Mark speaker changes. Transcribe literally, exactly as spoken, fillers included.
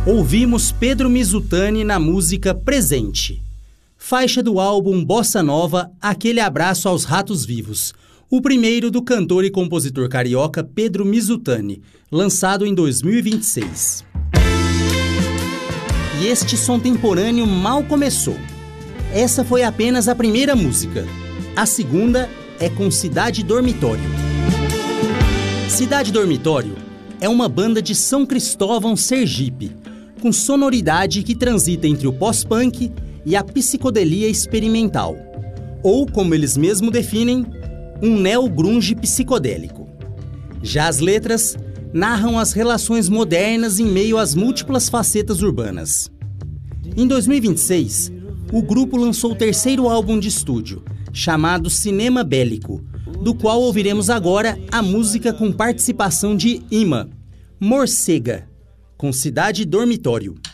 Speaker 1: Ouvimos Pedro Mizutani na música Presente, faixa do álbum Bossa Nova, Aquele Abraço aos Ratos Vivos, o primeiro do cantor e compositor carioca Pedro Mizutani, lançado em dois mil e vinte e seis. E este som temporâneo mal começou. Essa foi apenas a primeira música. A segunda é com Cidade Dormitório. Cidade Dormitório é uma banda de São Cristóvão, Sergipe, com sonoridade que transita entre o pós-punk e a psicodelia experimental, ou, como eles mesmos definem, um neo-grunge psicodélico. Já as letras narram as relações modernas em meio às múltiplas facetas urbanas. Em dois mil e vinte e seis, o grupo lançou o terceiro álbum de estúdio, chamado Cinema Bélico, do qual ouviremos agora a música com participação de Ima, Morcega, com Cidade Dormitório.